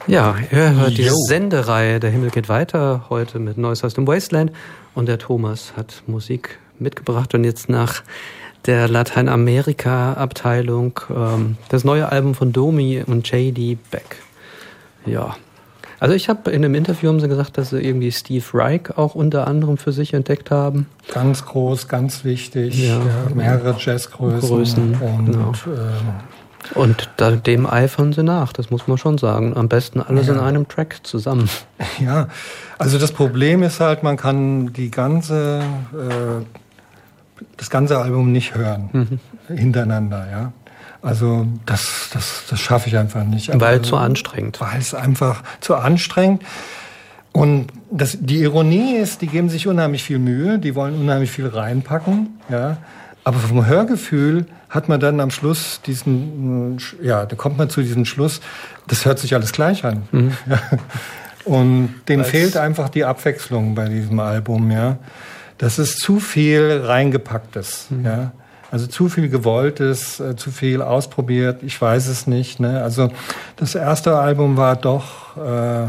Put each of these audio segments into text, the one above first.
Ja, ihr hört die Sendereihe Der Himmel geht weiter, heute mit Neues aus dem Wasteland. Und der Thomas hat Musik mitgebracht und jetzt nach der Lateinamerika-Abteilung das neue Album von Domi und J.D. Beck. Ja, also ich habe in einem Interview haben sie gesagt, dass sie irgendwie Steve Reich auch unter anderem für sich entdeckt haben. Ganz groß, ganz wichtig, ja, mehrere Jazzgrößen. Und dem eifern sie nach, das muss man schon sagen. Am besten alles in einem Track zusammen. Ja, also das Problem ist halt, man kann das ganze Album nicht hören, hintereinander, ja. Also das schaffe ich einfach nicht. Weil es zu anstrengend. Weil es einfach zu anstrengend. Und die Ironie ist, die geben sich unheimlich viel Mühe, die wollen unheimlich viel reinpacken, ja. Aber vom Hörgefühl hat man dann am Schluss da kommt man zu diesem Schluss, das hört sich alles gleich an. Mhm. Ja. Und dem fehlt einfach die Abwechslung bei diesem Album, ja. Das ist zu viel reingepacktes, ja. Also zu viel Gewolltes, zu viel ausprobiert, ich weiß es nicht, ne. Also das erste Album war doch,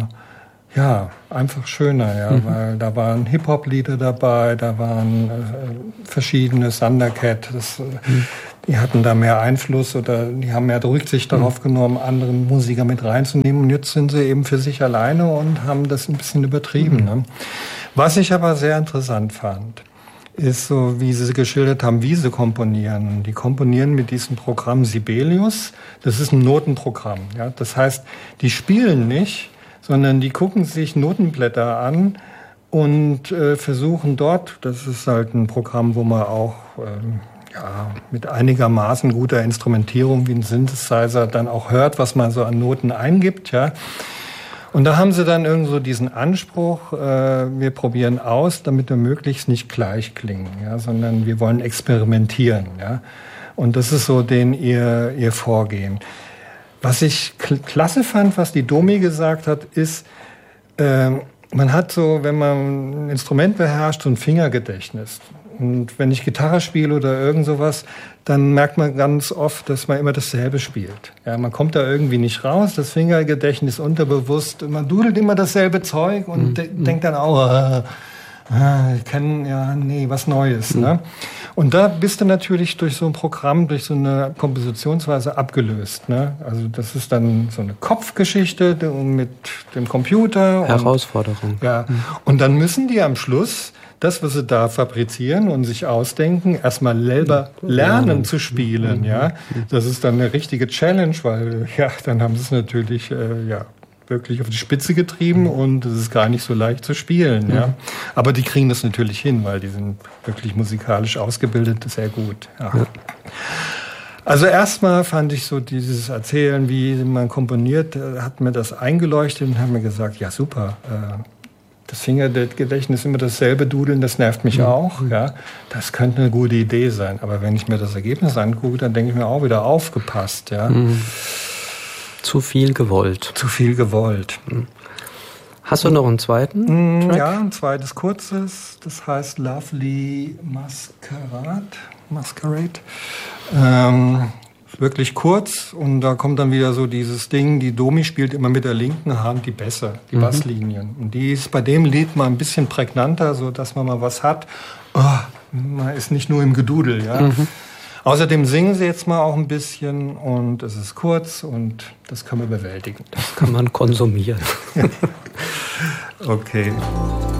einfach schöner, ja, weil da waren Hip-Hop-Lieder dabei, da waren verschiedene Thundercat, die hatten da mehr Einfluss oder die haben mehr Rücksicht darauf genommen, andere Musiker mit reinzunehmen und jetzt sind sie eben für sich alleine und haben das ein bisschen übertrieben. Ne? Was ich aber sehr interessant fand, ist so, wie sie geschildert haben, wie sie komponieren. Die komponieren mit diesem Programm Sibelius, das ist ein Notenprogramm, ja, das heißt, die spielen nicht, sondern die gucken sich Notenblätter an und versuchen dort, das ist halt ein Programm, wo man auch mit einigermaßen guter Instrumentierung wie ein Synthesizer dann auch hört, was man so an Noten eingibt, ja. Und da haben sie dann irgend so diesen Anspruch, wir probieren aus, damit wir möglichst nicht gleich klingen, ja, sondern wir wollen experimentieren, ja. Und das ist so ihr Vorgehen. Was ich klasse fand, was die Domi gesagt hat, ist, man hat so, wenn man ein Instrument beherrscht, so ein Fingergedächtnis. Und wenn ich Gitarre spiele oder irgend sowas, dann merkt man ganz oft, dass man immer dasselbe spielt. Ja, man kommt da irgendwie nicht raus, das Fingergedächtnis unterbewusst, man dudelt immer dasselbe Zeug und denkt dann auch, ich kenne, was Neues. Ne? Und da bist du natürlich durch so ein Programm, durch so eine Kompositionsweise abgelöst. Ne? Also das ist dann so eine Kopfgeschichte mit dem Computer. Herausforderung. Und dann müssen die am Schluss das, was sie da fabrizieren und sich ausdenken, erstmal selber lernen zu spielen. Ja, das ist dann eine richtige Challenge, weil dann haben sie es natürlich wirklich auf die Spitze getrieben und es ist gar nicht so leicht zu spielen. Ja, aber die kriegen das natürlich hin, weil die sind wirklich musikalisch ausgebildet, sehr gut. Ja. Also erstmal fand ich so dieses Erzählen, wie man komponiert, hat mir das eingeleuchtet und haben mir gesagt, ja super. Das Fingergedächtnis immer dasselbe dudeln, das nervt mich auch. Ja, das könnte eine gute Idee sein. Aber wenn ich mir das Ergebnis angucke, dann denke ich mir auch wieder aufgepasst. Ja. Zu viel gewollt. Zu viel gewollt. Hast du noch einen zweiten Track? Ja, ein zweites kurzes. Das heißt Lovely Masquerade. Wirklich kurz und da kommt dann wieder so dieses Ding, die Domi spielt immer mit der linken Hand die Bässe, die Basslinien. Und die ist bei dem Lied mal ein bisschen prägnanter, so dass man mal was hat. Man ist nicht nur im Gedudel, ja. Außerdem singen sie jetzt mal auch ein bisschen und es ist kurz und das können wir bewältigen. Das kann man konsumieren. Okay.